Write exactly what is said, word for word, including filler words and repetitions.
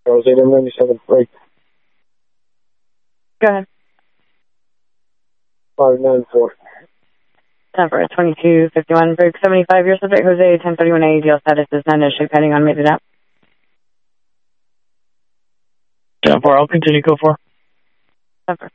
Jose M ninety-seven, break. Go ahead. five nine four. Time for a twenty-two fifty-one, break seventy-five, your subject, Jose, ten thirty-one A, deal status is not initially pending on made it up. ten four, I'll continue, go for. ten four.